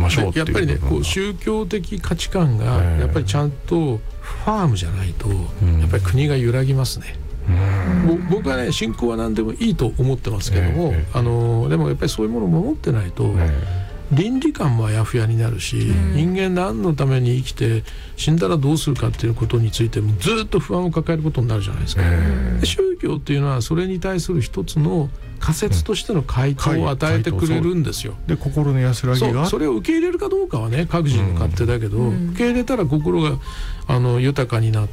ましょうっていう。 やっぱりね、こう宗教的価値観がやっぱりちゃんとファームじゃないと、やっぱり国が揺らぎますね。僕はね、信仰は何でもいいと思ってますけども、でもやっぱりそういうものを守ってないと、倫理観もあやふやになるし、人間何のために生きて死んだらどうするかっていうことについてもずっと不安を抱えることになるじゃないですか。宗教っていうのはそれに対する一つの仮説としての回答を与えてくれるんですよ。 で、心の安らぎが、 それを受け入れるかどうかはね、各人の勝手だけど、受け入れたら心が豊かになって、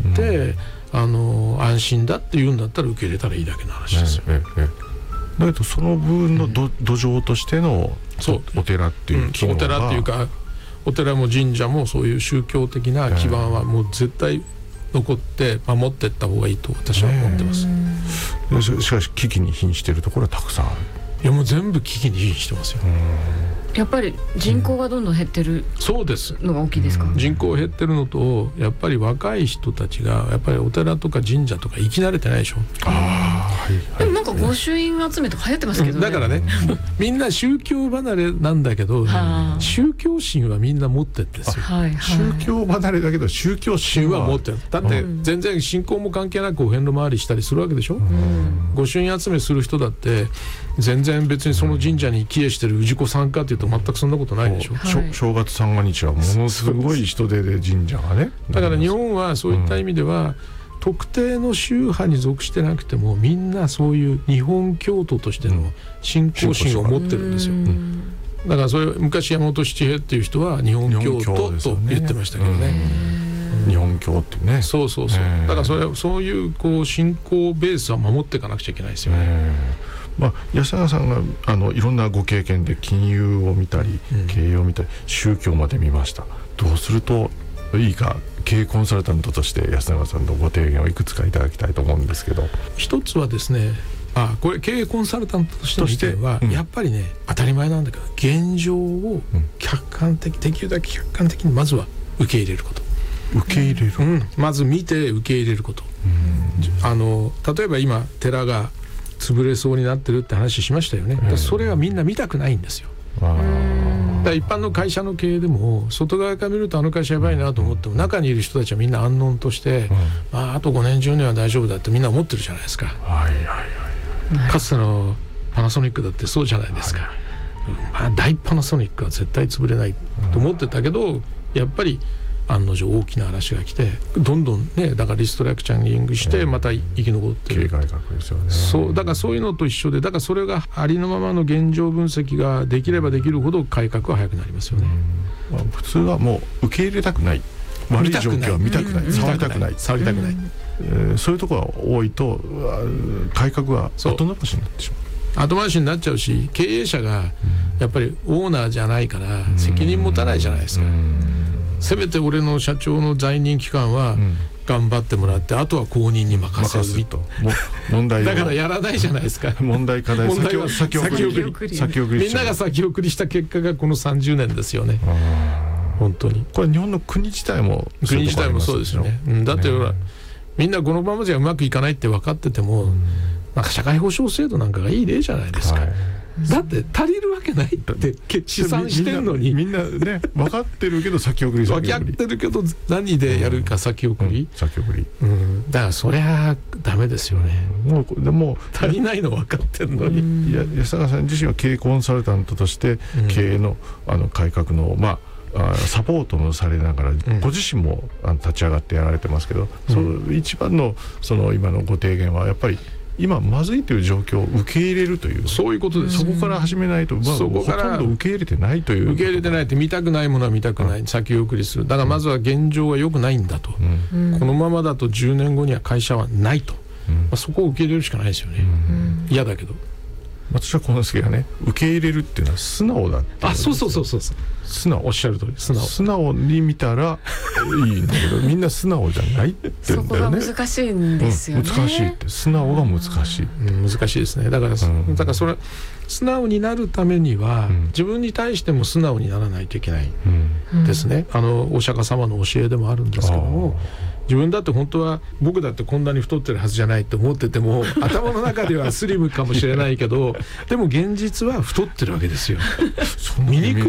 安心だっていうんだったら受け入れたらいいだけの話ですよ。 だけどその部分の土壌としてのお寺っていう機能が、 お寺っていうか、お寺も神社もそういう宗教的な基盤はもう絶対残って守っていった方がいいと私は思ってます。 しかし危機に瀕しているところはたくさんある。 いや、もう全部危機に瀕してますよ。 やっぱり人口がどんどん減ってるのが大きいですか？ 人口減ってるのと、やっぱり若い人たちがやっぱりお寺とか神社とか行き慣れてないでしょ。 でもなんか御朱印集めとか流行ってますけどね。 だからね、みんな宗教離れなんだけど、宗教心はみんな持ってるんですよ。 宗教離れだけど宗教心は持ってる。だって全然信仰も関係なくお遍路回りしたりするわけでしょ。御朱印集めする人だって全然別にその神社に帰依してる氏子さんかっていうと全くそんなことないでしょ。 正月三が日はものすごい人出で神社がね。 だから日本はそういった意味では、特定の宗派に属してなくてもみんなそういう日本教徒としての信仰心を持ってるんですよ。だからそれ昔山本七平っていう人は日本教徒と言ってましたけどね。 日本教ってね。 そうだからそういうこう信仰ベースは守っていかなくちゃいけないですよね。 安永さんがいろんなご経験で金融を見たり、経営を見たり宗教まで見ました。どうするといいか、経営コンサルタントとして安永さんのご提言をいくつかいただきたいと思うんですけど、 一つはですね、これ経営コンサルタントとしての意見は、やっぱりね、当たり前なんだけど現状を客観的、できるだけ客観的にまずは受け入れること。 受け入れる、 まず見て受け入れること。例えば今寺が潰れそうになってるって話しましたよね。それはみんな見たくないんですよ。だから一般の会社の経営でも外側から見るとあの会社やばいなと思っても、中にいる人たちはみんな安穏として、あと5年10年は大丈夫だってみんな思ってるじゃないですか。かつてのパナソニックだってそうじゃないですか。大パナソニックは絶対潰れないと思ってたけど、やっぱり案の定大きな嵐が来てどんどんね、だからリストラクチャリングしてまた生き残ってる。 経営改革ですよね。 だからそういうのと一緒で、だからそれがありのままの現状分析ができればできるほど改革は早くなりますよね。 普通はもう受け入れたくない、悪い状況は見たくない、触りたくない、そういうところが多いと改革は後回しになってしまう。 後回しになっちゃうし、経営者がやっぱりオーナーじゃないから責任持たないじゃないですか。せめて俺の社長の在任期間は頑張ってもらって、あとは後任に任せると。 問題だからやらないじゃないですか。 問題課題先送り、 みんなが先送りした結果がこの30年ですよね。本当にこれ日本の国自体もそうですよね。だってほら、みんなこのままじゃうまくいかないって分かってても、なんか社会保障制度なんかがいい例じゃないですか。だって足りるわけないって試算してるのに、 みんなね分かってるけど先送り、 分かってるけど何でやるか先送り、だからそりゃダメですよね。 でも足りないの分かってるのに。 安永さん自身は経営コンサルタントとして経営の改革のサポートもされながら、ご自身も立ち上がってやられてますけど、一番の今のご提言はやっぱり今まずいという状況を受け入れるという、 そういうことです。 そこから始めないと、そこからほとんど受け入れてないという、 受け入れてないって、見たくないものは見たくない、先送りする。だからまずは現状が良くないんだと、このままだと10年後には会社はないと、そこを受け入れるしかないですよね。嫌だけど私はこの次はね、受け入れるっていうのは素直だって。 そう素直、おっしゃる通り素直に見たらいいんだけど、みんな素直じゃないって言うんだよね。 そこが難しいんですよね。 難しいって、素直が難しい、 難しいですね。だからそれ素直になるためには、自分に対しても素直にならないといけないですね。お釈迦様の教えでもあるんですけども、自分だって本当は僕だってこんなに太ってるはずじゃないと思ってても、頭の中ではスリムかもしれないけど、でも現実は太ってるわけですよ。